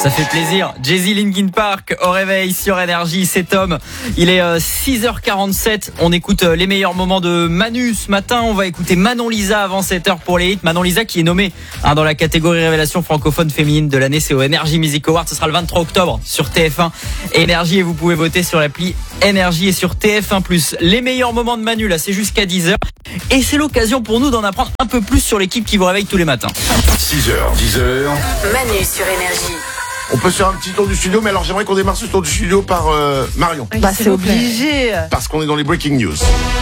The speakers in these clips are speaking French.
Ça fait plaisir. Jay-Z, Linkin Park au réveil sur Énergie, c'est Tom. Il est 6h47. On écoute les meilleurs moments de Manu ce matin. On va écouter Manon Lisa avant 7h pour les hits. Manon Lisa qui est nommée dans la catégorie révélation francophone féminine de l'année. C'est au Energy Music Award. Ce sera le 23 octobre sur TF1 Énergie et vous pouvez voter sur l'appli Énergie et sur TF1+. Les meilleurs moments de Manu, là, c'est jusqu'à 10h. Et c'est l'occasion pour nous d'en apprendre un peu plus sur l'équipe qui vous réveille tous les matins. 6h, 10h. Manu sur Énergie. On peut se faire un petit tour du studio, mais alors j'aimerais qu'on démarre ce tour du studio par Marion. Bah c'est obligé. Parce qu'on est dans les breaking news.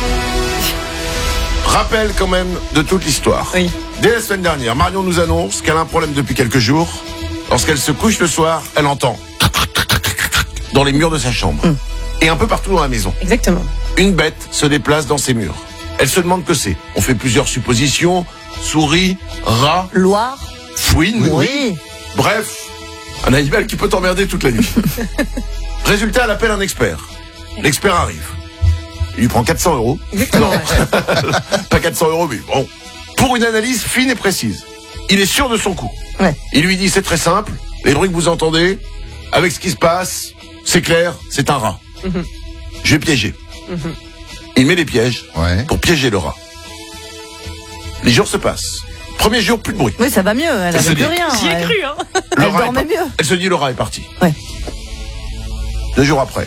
Rappel quand même de toute l'histoire. Oui. Dès la semaine dernière, Marion nous annonce qu'elle a un problème depuis quelques jours. Lorsqu'elle se couche le soir, elle entend dans les murs de sa chambre. Et un peu partout dans la maison. Exactement. Une bête se déplace dans ses murs. Elle se demande que c'est. On fait plusieurs suppositions. Souris, rat, Loire. fouine, Oui. bref, un animal qui peut t'emmerder toute la nuit. Résultat, elle appelle un expert. L'expert arrive. Il lui prend 400 €. Exactement. Pas 400 €, mais bon. Pour une analyse fine et précise. Il est sûr de son coup. Ouais. Il lui dit, c'est très simple. Les bruits que vous entendez, avec ce qui se passe, c'est clair, c'est un rat. Je vais piéger. Il met les pièges pour piéger le rat. Les jours se passent. Premier jour, plus de bruit. Oui, ça va mieux. Elle Ça se avait plus dit. rien. J'y ai Elle- cru, hein. Le Elle rat est dormait parti. mieux. Elle se dit, le rat est parti. Ouais. 2 jours après.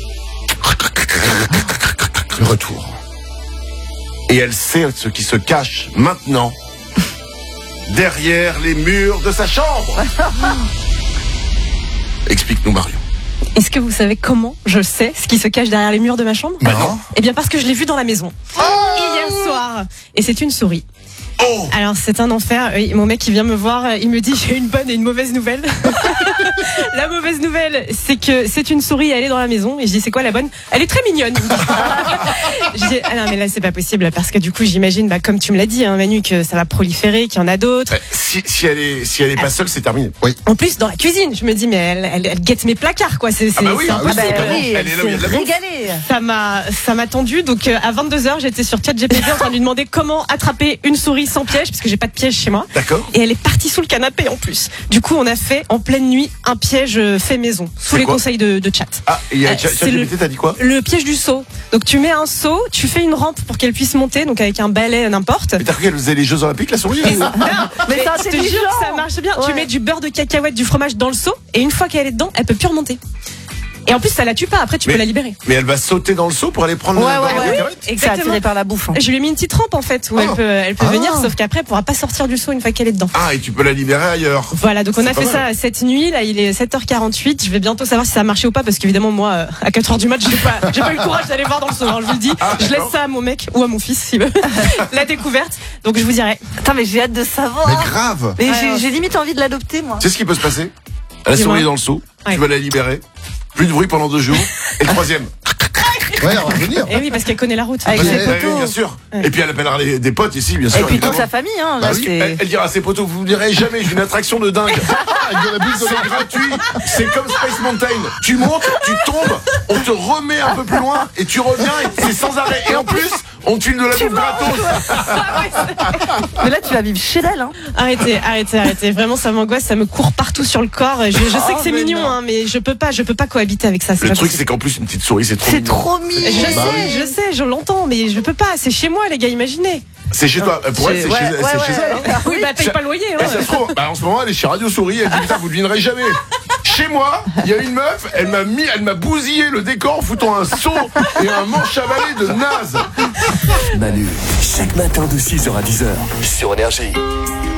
Le retour. Et elle sait ce qui se cache maintenant derrière les murs de sa chambre. Explique-nous, Marion. Est-ce que vous savez comment je sais ce qui se cache derrière les murs de ma chambre? Non. Eh bien parce que je l'ai vu dans la maison hier soir. Et c'est une souris. Oh, Alors c'est un enfer. Oui, mon mec il vient me voir, il me dit j'ai une bonne et une mauvaise nouvelle. La mauvaise nouvelle c'est que c'est une souris, elle est dans la maison. Et je dis c'est quoi la bonne? Elle est très mignonne. Je dis ah non mais là c'est pas possible parce que du coup j'imagine comme tu me l'as dit Manu que ça va proliférer, qu'il y en a d'autres. si elle est pas seule, c'est terminé. Oui. En plus dans la cuisine je me dis mais elle guette mes placards quoi. C'est Ah bah oui, c'est ah oui, impossible. c'est- elle est là où il y a de la bouffe. régalé. Ça m'a tendu. Donc à 22h, j'étais sur ChatGPT en train de lui demander comment attraper une souris sans piège, parce que j'ai pas de piège chez moi. D'accord. Et elle est partie sous le canapé en plus. Du coup, on a fait en pleine nuit un piège fait maison, sous C'est les quoi conseils de chat. Ah, et c'est ChatGPT, t'as dit quoi? Le piège du seau. Donc tu mets un seau, tu fais une rampe pour qu'elle puisse monter, donc avec un balai n'importe. Mais t'as cru qu'elle faisait les Jeux Olympiques, la souris? Mais c'est Je te intelligent. jure que ça marche bien. Tu Ouais. mets du beurre de cacahuète, du fromage dans le seau, et une fois qu'elle est dedans, elle peut plus remonter. Et en plus, ça la tue pas. Après, tu Mais- peux la libérer. Mais elle va sauter dans le seau pour aller prendre Ouais, la ouais, ouais. cacahuète. C'est Exactement. attiré par la bouffe. Je lui ai mis une petite rampe en fait où Ah. elle peut Ah. venir, sauf qu'après elle pourra pas sortir du seau une fois qu'elle est dedans. Ah, et tu peux la libérer ailleurs. Voilà, donc on C'est a pas fait mal. ça cette nuit. Là, il est 7h48. Je vais bientôt savoir si ça a marché ou pas parce qu'évidemment moi, à 4h du mat, j'ai pas eu le courage d'aller voir dans le seau. Je vous le dis. Ah, Je laisse d'accord. ça à mon mec ou à mon fils s'il veut. La découverte. Donc je vous dirai. Attends, mais j'ai hâte de savoir. Mais grave. Mais Ouais, j'ai limite envie de l'adopter, moi. Tu sais ce qui peut se passer? La Dis-moi. souris est dans le seau, Ouais. tu vas la libérer, plus de bruit pendant 2 jours, et le troisième. Ouais, on va venir. Et oui, parce qu'elle connaît la route. Avec Bah, les oui, poteaux. bien sûr. Ouais. Et puis elle appellera des potes ici, bien Et sûr. puis toute évidemment. sa famille, hein. Bah Là, oui, c'est. elle dira à ses potos, vous ne direz jamais, j'ai une attraction de dingue. C'est gratuit, c'est comme Space Mountain. Tu montes, tu tombes, on te remet un peu plus loin et tu reviens et c'est sans arrêt. Et en plus, on te file de la bouffe gratos. Mais là, tu vas vivre chez elle, hein. Arrêtez. Vraiment, ça m'angoisse, ça me court partout sur le corps. Je sais que c'est mais mignon, non. hein, mais je peux pas cohabiter avec ça. c'est Le pas truc, possible. c'est qu'en plus, une petite souris, c'est trop C'est mignon. trop mignon. Je sais, je l'entends, mais je peux pas. C'est chez moi, les gars, imaginez. C'est chez toi. Pour elle, c'est chez elle. Hein. Oui, bah paye pas le loyer. Et ça se trouve, en ce moment, elle est chez Radio Souris, elle dit putain, vous devinerez jamais. Chez moi, il y a une meuf, elle m'a bousillé le décor en foutant un seau et un manche à balai de naze. Manu, chaque matin de 6h à 10h sur Énergie.